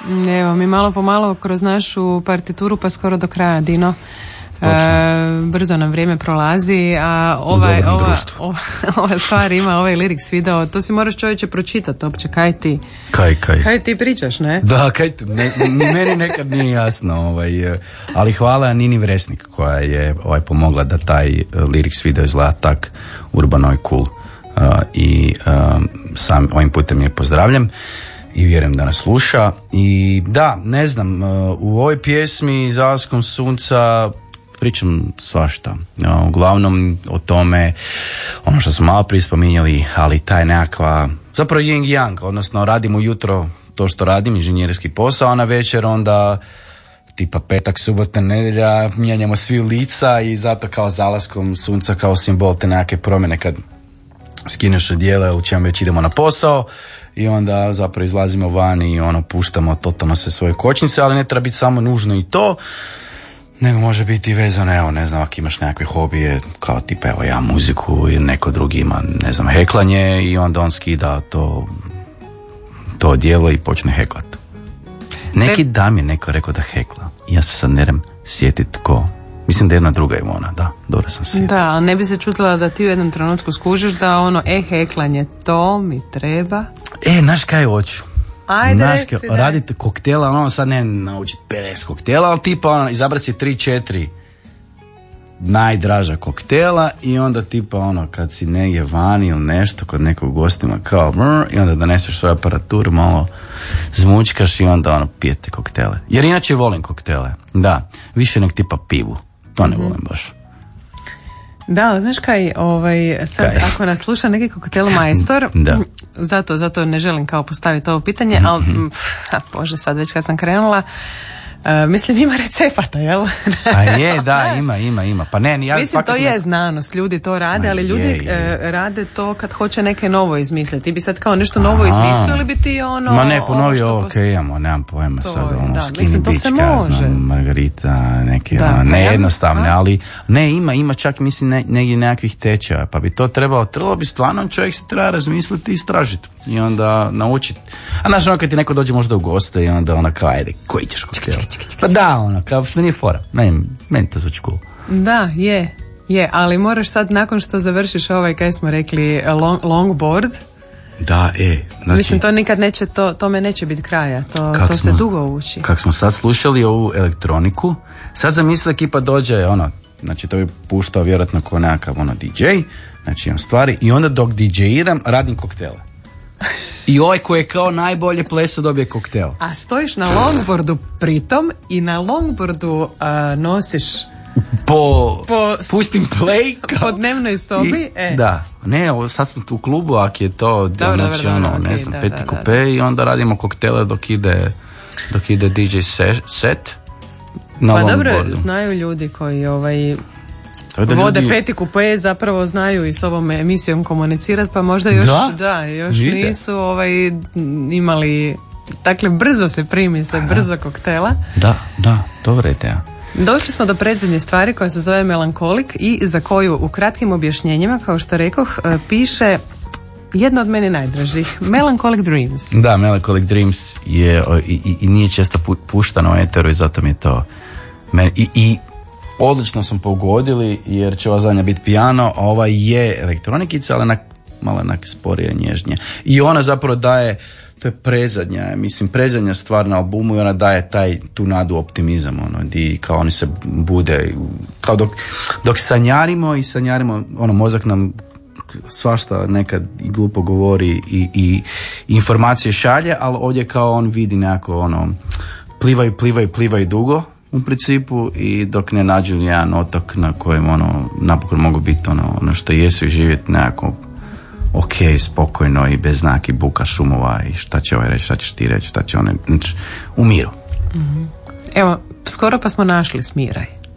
Evo, mi malo po malo kroz našu partituru pa skoro do kraja, Dino. Brzo nam vrijeme prolazi, a ova stvar ima ovaj lyrics video, to si moraš čovječe pročitati uopće, kaj ti pričaš, ne? Da, meni nekad nije jasno, ali hvala Nini Vresnik koja je pomogla da taj lyrics video izgleda tak urbano i cool, i sam ovim putem je pozdravljam i vjerujem da nas sluša. I da, ne znam, u ovoj pjesmi Zalaskom sunca pričam svašta. Uglavnom o tome, ono što smo malo prije spominjali, ali taj nekakva, zapravo yin yang, odnosno radim ujutro to što radim, inženjerski posao, a na večer onda tipa petak, subota, nedjelja, mijenjamo svi lica i zato kao zalaskom sunca kao simbol te nekakve promjene kad skineš odijela u čem već idemo na posao i onda zapravo izlazimo van i puštamo totalno sve svoje kočnice, ali ne treba biti samo nužno i to, nego može biti vezano, ne znam, ako imaš nekakve hobije, kao tipa, ja muziku i neko drugi ima, ne znam, heklanje i onda on skida to odijelo i počne heklat. Neki dan je neko rekao da hekla. Ja se sad nerem sjetit tko. Mislim da jedna druga Ivona, da, dobro sam sjetila. Da, ali ne bi se čutila da ti u jednom trenutku skužiš da heklanje, to mi treba. Znaš kaj hoću? Ajde, reci, radite koktela, sad ne naučiti 50 koktela, ali tipa izabrati si 3-4 najdraža koktela i onda tipa kad si negdje vani ili nešto kod nekog gostima kao i onda doneseš svoju aparaturu, malo zmučkaš i onda pijete koktele. Jer inače volim koktele, da, više nek tipa pivu, to ne volim baš. Da, znaš kaj, sad ako nas sluša neki koktel majstor, zato ne želim kao postaviti ovo pitanje, ali bože, sad već kad sam krenula, mislim ima recepata, jel? A je, da, ima. Pa ne, mislim, to je znanost, ljudi to rade, ali ljudi rade to kad hoće neke novo izmisliti. Ti bi sad kao nešto novo izmislio ili bi ti Ma ne, ponovi ovo imamo, nemam pojma sad, Skinny Beach, znam, Margarita, neke, nejednostavne, ali ne, ima čak, mislim, negdje nekakvih tečaja, pa bi to trebalo bi stvarno, čovjek se treba razmisliti i istražiti i onda naučiti. A znaš, kad ti neko dođe možda u goste i onda kao, ajde, koji ćeš koktel? Pa da, kao što nije fora. Meni to zvuči cool. Da, je, ali moraš sad nakon što završiš kaj smo rekli, longboard. Da, znači, mislim, to nikad neće, tome neće biti kraja. To se dugo uči. Kako smo sad slušali ovu elektroniku, sad zamisli ekipa dođe, znači to bi puštao vjerojatno kao nekakav DJ, znači imam stvari, i onda dok DJ-iram radim koktele. I ovaj koji je kao najbolje pleso dobije koktel. A stojiš na longboardu pritom i na longboardu nosiš pustim play po dnevnoj sobi. Da, ne, sad smo tu u klubu, ako je to peti kupe i onda radimo koktele dok ide DJ set na pa longboardu. Dobro, znaju ljudi koji vode peti kupe, zapravo znaju i s ovom emisijom komunicirati, pa možda još nisu imali, dakle brzo se primi se, brzo koktela. Da, dobro je te. Došli smo do predzadnje stvari koja se zove Melankolik i za koju u kratkim objašnjenjima, kao što rekoh, piše jedno od meni najdražih, Melancholic Dreams. Da, Melancholic Dreams je i nije često puštano u eteru i zato mi je to i odlično smo pogodili jer će ova zadnja biti piano, a ova je elektronikica, ali malo sporije, nježnije. I ona zapravo daje, to je predzadnja stvar na albumu i ona daje tu nadu optimizam, di kao oni se bude, kao dok sanjarimo, mozak nam svašta nekad i glupo govori i informacije šalje, ali ovdje kao on vidi nekako plivaju dugo u principu i dok ne nađu jedan otok na kojem napokon mogu biti ono što jesu i živjeti nekako ok, spokojno i bez znaki buka šumova i šta će ovaj reći, šta ćeš ti reći, šta će one u miru. Mm-hmm. Evo, skoro pa smo našli Smiraj.